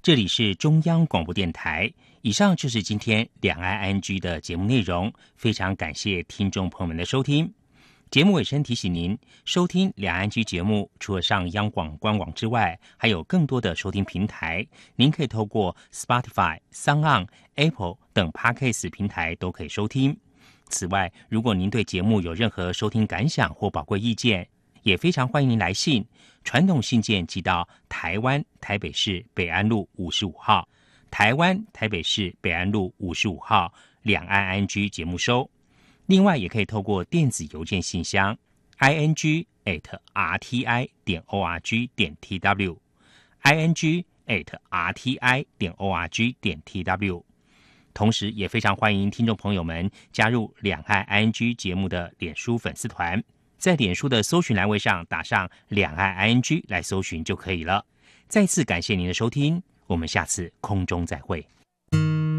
这里是中央广播电台，以上就是今天两岸 ING 的节目内容，非常感谢听众朋友们的收听。节目尾声提醒您，收听两岸 ING 节目，除了上央广官网之外，还有更多的收听平台，您可以透过 Spotify、SoundOn、Apple 等 Podcast 平台都可以收听。此外，如果您对节目有任何收听感想或宝贵意见，也非常欢迎您来信，传统信件寄到台湾台北市北安路55号，台湾台北市北安路55号两岸 ING 节目收。另外，也可以透过电子邮件信箱 ing@rti.org.tw ing@rti.org.tw。同时也非常欢迎听众朋友们加入两岸 ING 节目的脸书粉丝团，在脸书的搜寻栏位上打上两岸 ING 来搜寻就可以了。再次感谢您的收听，我们下次空中再会。